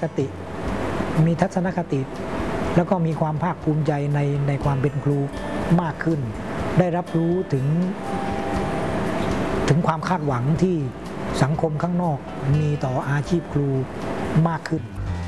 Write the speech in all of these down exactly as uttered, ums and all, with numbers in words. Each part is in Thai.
คติมีทัศนคติแล้วก็มีความภาคภูมิใจในในความเป็นครูมากขึ้นได้รับรู้ถึงถึงความคาดหวังที่สังคมข้างนอกมีต่ออาชีพครูมากขึ้น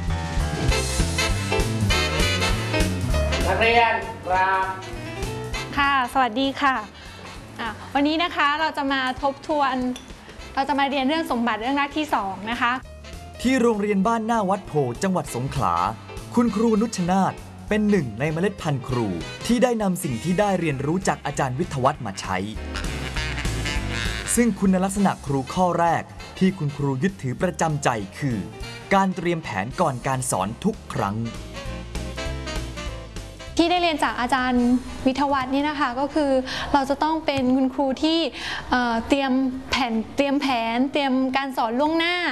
นักเรียนครับค่ะสวัสดีค่ะวันนี้นะคะเราจะมาทบทวนเราจะมาเรียนเรื่องสมบัติเรื่องแรกที่สองนะคะที่โรงเรียนบ้านหน้าวัดโพจังหวัดสงขลาคุณครูนุชนาธเป็นหนึ่งในเมล็ดพันธุ์ครูที่ได้นำสิ่งที่ได้เรียนรู้จากอาจารย์วิทยาวัฒน์มาใช้ซึ่งคุณลักษณะครูข้อแรกที่คุณครูยึดถือประจำใจคือการเตรียมแผนก่อนการสอนทุกครั้งที่ได้เรียนจากอาจารย์วิทยาวัฒน์นี่นะคะก็คือเราจะต้องเป็นคุณครูที่เตรียมแผนเตรียมแผนเตรียมการสอนล่วงหน้า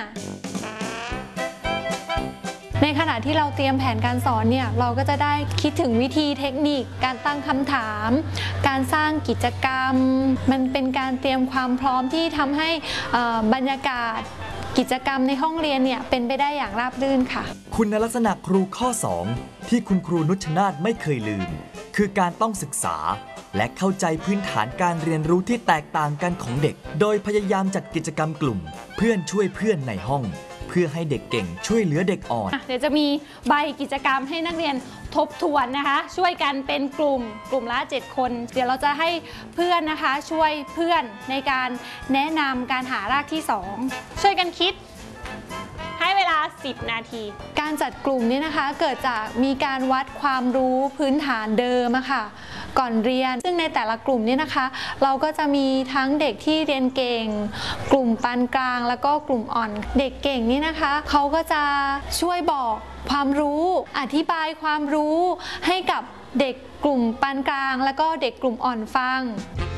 ในขณะที่เราเตรียมแผนการสอนเนี่ยเราก็จะได้คิดถึงวิธีเทคนิคการตั้งคำถามการสร้างกิจกรรมมันเป็นการเตรียมความพร้อมที่ทำให้บรรยากาศกิจกรรมในห้องเรียนเนี่ยเป็นไปได้อย่างราบรื่นค่ะคุณลักษณะครูข้อสองที่คุณครูนุชนาธไม่เคยลืมคือการต้องศึกษาและเข้าใจพื้นฐานการเรียนรู้ที่แตกต่างกันของเด็กโดยพยายามจัดกิจกรรมกลุ่มเพื่อนช่วยเพื่อนในห้องเพื่อให้เด็กเก่งช่วยเหลือเด็กอ่อนเดี๋ยวจะมีใบกิจกรรมให้นักเรียนทบทวนนะคะช่วยกันเป็นกลุ่มกลุ่มละเจ็ดคนเดี๋ยวเราจะให้เพื่อนนะคะช่วยเพื่อนในการแนะนำการหารากที่สองช่วยกันคิดให้เวลาสิบนาทีการจัดกลุ่มนี้นะคะเกิดจากมีการวัดความรู้พื้นฐานเดิมอะค่ะก่อนเรียนซึ่งในแต่ละกลุ่มนี้นะคะเราก็จะมีทั้งเด็กที่เรียนเก่งกลุ่มปานกลางแล้วก็กลุ่มอ่อนเด็กเก่งนี่นะคะเขาก็จะช่วยบอกความรู้อธิบายความรู้ให้กับเด็กกลุ่มปานกลางแล้วก็เด็กกลุ่มอ่อนฟัง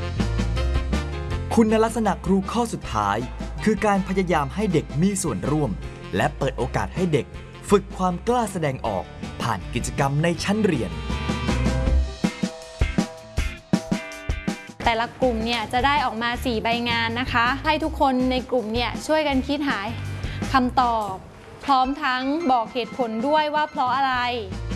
คุณลักษณะครูข้อสุดท้ายคือการพยายามให้เด็กมีส่วนร่วมและเปิดโอกาสให้เด็กฝึกความกล้าแสดงออกผ่านกิจกรรมในชั้นเรียนแต่ละกลุ่มเนี่ยจะได้ออกมาสี่ใบงานนะคะให้ทุกคนในกลุ่มเนี่ยช่วยกันคิดหาคำตอบพร้อมทั้งบอกเหตุผลด้วยว่าเพราะอะไร